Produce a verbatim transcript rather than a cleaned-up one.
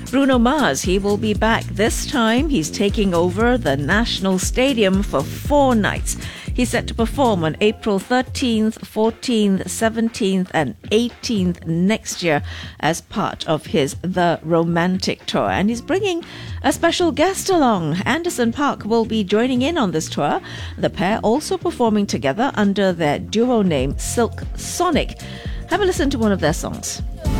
Bruno Mars, he will be back. This time, he's taking over the National Stadium for four nights. He's set to perform on April thirteenth, fourteenth, seventeenth and eighteenth next year as part of his The Romantic Tour. And he's bringing a special guest along. Anderson .Paak will be joining in on this tour. The pair also performing together under their duo name Silk Sonic. Have a listen to one of their songs.